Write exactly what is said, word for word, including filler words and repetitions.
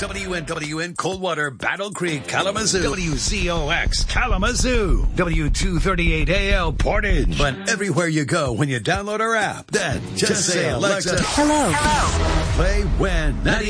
W N W N Coldwater, Battle Creek, Kalamazoo. W Z O X, Kalamazoo. W two thirty-eight A L, Portage. But everywhere you go when you download our app, then just, just say, Alexa, hello. Hello. Play When.